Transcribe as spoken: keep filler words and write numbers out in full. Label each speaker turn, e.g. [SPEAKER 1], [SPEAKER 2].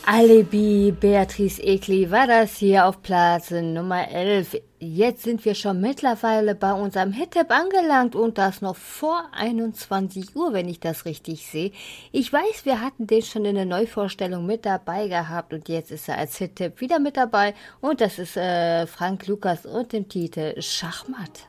[SPEAKER 1] Alibi, Beatrice Egli war das hier auf Platz Nummer elf. Jetzt sind wir schon mittlerweile bei unserem Hit-Tipp angelangt und das noch vor einundzwanzig Uhr, wenn ich das richtig sehe. Ich weiß, wir hatten den schon in der Neuvorstellung mit dabei gehabt und jetzt ist er als Hit-Tipp wieder mit dabei und das ist äh, Frank Lukas und dem Titel Schachmatt.